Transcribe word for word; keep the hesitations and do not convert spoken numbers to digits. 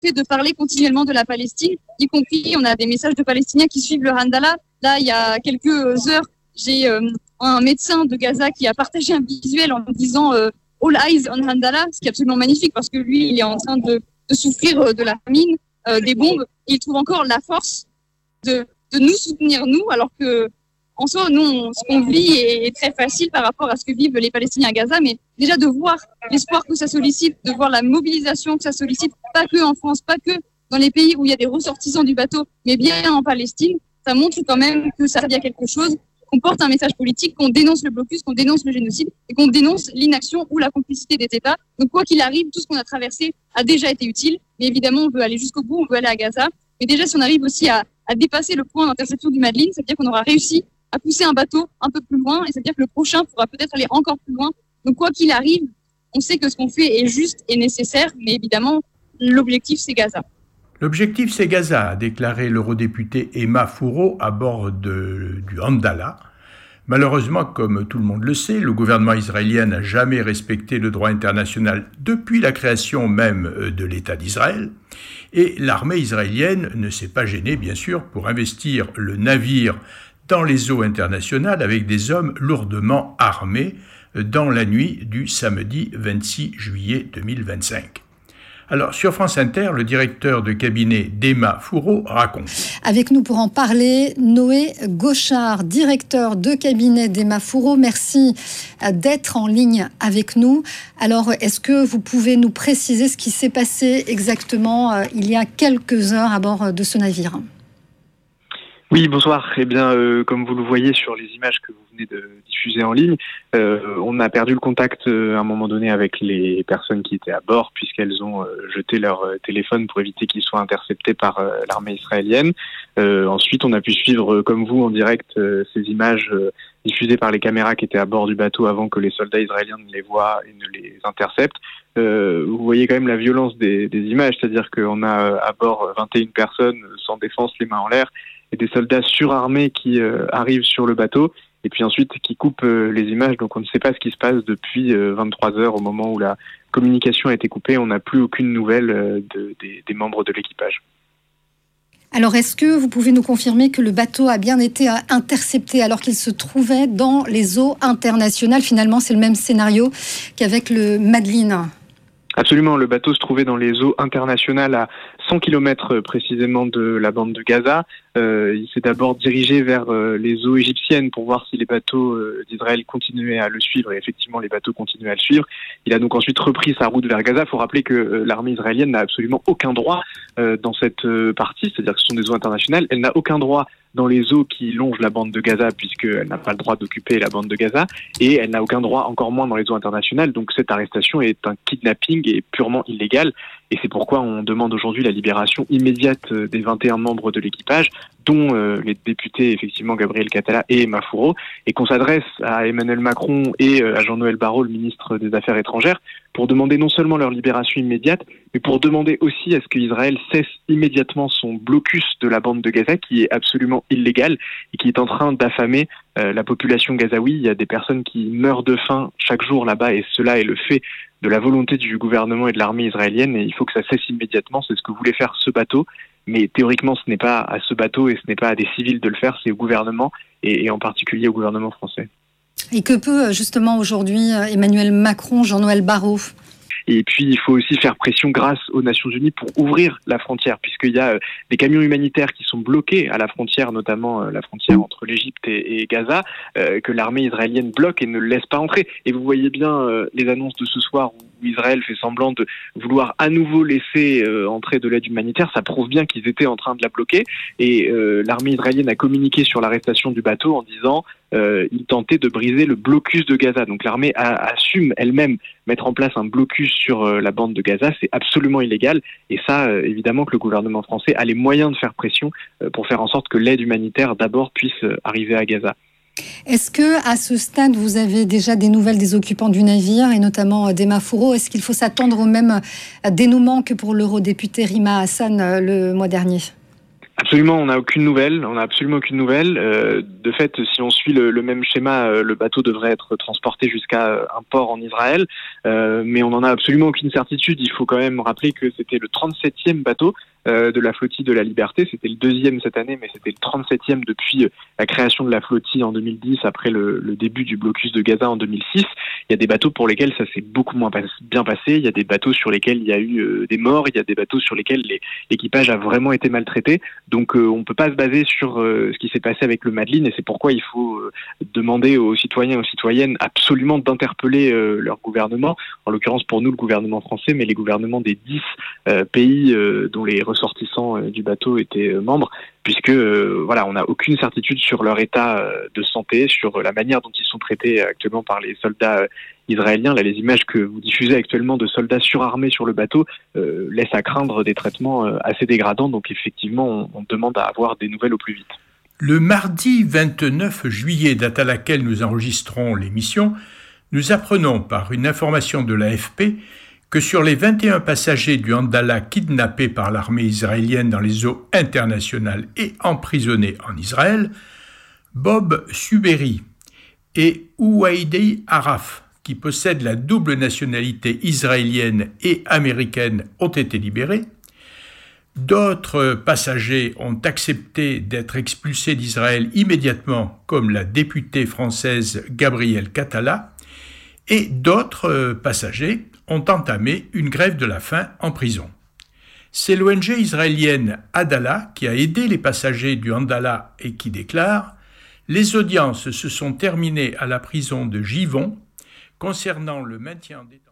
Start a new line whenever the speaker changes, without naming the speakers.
fait de parler continuellement de la Palestine, y compris, on a des messages de Palestiniens qui suivent le Handala. Là, il y a quelques heures, j'ai euh, un médecin de Gaza qui a partagé un visuel en disant euh, « All eyes on Handala », ce qui est absolument magnifique parce que lui, il est en train de, de souffrir de la famine, euh, des bombes, et il trouve encore la force de, de nous soutenir, nous, alors que en soi, nous, on, ce qu'on vit est, est très facile par rapport à ce que vivent les Palestiniens à Gaza, mais déjà de voir l'espoir que ça sollicite, de voir la mobilisation que ça sollicite, pas que en France, pas que dans les pays où il y a des ressortissants du bateau, mais bien en Palestine, ça montre quand même que ça servait à quelque chose, qu'on porte un message politique, qu'on dénonce le blocus, qu'on dénonce le génocide et qu'on dénonce l'inaction ou la complicité des États. Donc quoi qu'il arrive, tout ce qu'on a traversé a déjà été utile, mais évidemment, on veut aller jusqu'au bout, on veut aller à Gaza. Mais déjà, si on arrive aussi à, à dépasser le point d'interception du Madeleine, ça veut dire qu'on aura réussi à pousser un bateau un peu plus loin, et ça veut dire que le prochain pourra peut-être aller encore plus loin. Donc quoi qu'il arrive, on sait que ce qu'on fait est juste et nécessaire, mais évidemment, l'objectif, c'est Gaza.
L'objectif, c'est Gaza, a déclaré l'eurodéputée Emma Fourreau à bord de, du Handala. Malheureusement, comme tout le monde le sait, le gouvernement israélien n'a jamais respecté le droit international depuis la création même de l'État d'Israël. Et l'armée israélienne ne s'est pas gênée, bien sûr, pour investir le navire dans les eaux internationales avec des hommes lourdement armés dans la nuit du samedi vingt-six juillet deux mille vingt-cinq. Alors, sur France Inter, le directeur de cabinet d'Emma Fourreau raconte.
Avec nous pour en parler, Noé Gauchard, directeur de cabinet d'Emma Fourreau. Merci d'être en ligne avec nous. Alors, est-ce que vous pouvez nous préciser ce qui s'est passé exactement euh, il y a quelques heures à bord de ce navire ?
Oui, bonsoir. Eh bien, euh, comme vous le voyez sur les images que vous venez de diffuser en ligne, euh, on a perdu le contact euh, à un moment donné avec les personnes qui étaient à bord, puisqu'elles ont euh, jeté leur euh, téléphone pour éviter qu'ils soient interceptés par euh, l'armée israélienne. Euh, ensuite, on a pu suivre, euh, comme vous, en direct, euh, ces images euh, diffusées par les caméras qui étaient à bord du bateau avant que les soldats israéliens ne les voient et ne les interceptent. Euh, vous voyez quand même la violence des, des images, c'est-à-dire qu'on a euh, à bord vingt et une personnes sans défense, les mains en l'air, et des soldats surarmés qui euh, arrivent sur le bateau et puis ensuite qui coupent euh, les images. Donc on ne sait pas ce qui se passe depuis euh, vingt-trois heures au moment où la communication a été coupée. On n'a plus aucune nouvelle euh, de, des, des membres de l'équipage.
Alors est-ce que vous pouvez nous confirmer que le bateau a bien été intercepté alors qu'il se trouvait dans les eaux internationales ? Finalement, c'est le même scénario qu'avec le Madeleine.
Absolument, le bateau se trouvait dans les eaux internationales à cent kilomètres précisément de la bande de Gaza. Euh, il s'est d'abord dirigé vers euh, les eaux égyptiennes pour voir si les bateaux euh, d'Israël continuaient à le suivre, et effectivement les bateaux continuaient à le suivre. Il a donc ensuite repris sa route vers Gaza. Il faut rappeler que euh, l'armée israélienne n'a absolument aucun droit euh, dans cette euh, partie, c'est-à-dire que ce sont des eaux internationales. Elle n'a aucun droit dans les eaux qui longent la bande de Gaza, puisqu'elle n'a pas le droit d'occuper la bande de Gaza, et elle n'a aucun droit, encore moins dans les eaux internationales. Donc cette arrestation est un kidnapping et purement illégal, et c'est pourquoi on demande aujourd'hui la libération immédiate des vingt et un membres de l'équipage, dont euh, les députés, effectivement, Gabriel Catala et Emma Fourreau, et qu'on s'adresse à Emmanuel Macron et euh, à Jean-Noël Barrot, le ministre des Affaires étrangères, pour demander non seulement leur libération immédiate, mais pour demander aussi à ce qu'Israël cesse immédiatement son blocus de la bande de Gaza, qui est absolument illégal et qui est en train d'affamer euh, la population gazaoui. Il y a des personnes qui meurent de faim chaque jour là-bas, et cela est le fait de la volonté du gouvernement et de l'armée israélienne, et il faut que ça cesse immédiatement. C'est ce que voulait faire ce bateau, mais théoriquement ce n'est pas à ce bateau et ce n'est pas à des civils de le faire, c'est au gouvernement, et, et en particulier au gouvernement français.
Et que peut justement aujourd'hui Emmanuel Macron, Jean-Noël Barrot ?
Et puis, il faut aussi faire pression grâce aux Nations Unies pour ouvrir la frontière, puisqu'il y a des camions humanitaires qui sont bloqués à la frontière, notamment la frontière entre l'Égypte et, et Gaza, euh, que l'armée israélienne bloque et ne laisse pas entrer. Et vous voyez bien euh, les annonces de ce soir où Israël fait semblant de vouloir à nouveau laisser euh, entrer de l'aide humanitaire. Ça prouve bien qu'ils étaient en train de la bloquer. Et euh, l'armée israélienne a communiqué sur l'arrestation du bateau en disant euh, il tentait de briser le blocus de Gaza. Donc l'armée a, assume elle-même mettre en place un blocus sur euh, la bande de Gaza. C'est absolument illégal. Et ça, euh, évidemment que le gouvernement français a les moyens de faire pression euh, pour faire en sorte que l'aide humanitaire d'abord puisse euh, arriver à Gaza.
Est-ce que, à ce stade, vous avez déjà des nouvelles des occupants du navire, et notamment d'Emma Fourreau ? Est-ce qu'il faut s'attendre au même dénouement que pour l'eurodéputée Rima Hassan le mois dernier ?
Absolument, on n'a aucune nouvelle. On n'a absolument aucune nouvelle. Euh, de fait, si on suit le, le même schéma, euh, le bateau devrait être transporté jusqu'à un port en Israël, euh, mais on n'en a absolument aucune certitude. Il faut quand même rappeler que c'était le trente-septième bateau euh, de la flottille de la Liberté. C'était le deuxième cette année, mais c'était le trente-septième depuis la création de la flottille en deux mille dix, après le, le début du blocus de Gaza en deux mille six. Il y a des bateaux pour lesquels ça s'est beaucoup moins pas, bien passé. Il y a des bateaux sur lesquels il y a eu euh, des morts. Il y a des bateaux sur lesquels les, l'équipage a vraiment été maltraité. Donc euh, on ne peut pas se baser sur euh, ce qui s'est passé avec le Madeleine, et c'est pourquoi il faut euh, demander aux citoyens et aux citoyennes absolument d'interpeller euh, leur gouvernement, en l'occurrence pour nous le gouvernement français, mais les gouvernements des dix euh, pays euh, dont les ressortissants euh, du bateau étaient euh, membres, puisque euh, voilà, on n'a aucune certitude sur leur état euh, de santé, sur la manière dont ils sont traités actuellement par les soldats euh, israéliens. Là, les images que vous diffusez actuellement de soldats surarmés sur le bateau euh, laissent à craindre des traitements euh, assez dégradants. Donc effectivement, on, on demande à avoir des nouvelles au plus vite.
Le mardi vingt-neuf juillet, date à laquelle nous enregistrons l'émission, nous apprenons par une information de l'A F P que sur les vingt et un passagers du Handala kidnappés par l'armée israélienne dans les eaux internationales et emprisonnés en Israël, Bob Suberi et Ouaidi Araf, qui possèdent la double nationalité israélienne et américaine, ont été libérés. D'autres passagers ont accepté d'être expulsés d'Israël immédiatement, comme la députée française Gabrielle Catala, et d'autres passagers ont entamé une grève de la faim en prison. C'est l'O N G israélienne Adala qui a aidé les passagers du Handala et qui déclare « Les audiences se sont terminées à la prison de Givon concernant le maintien des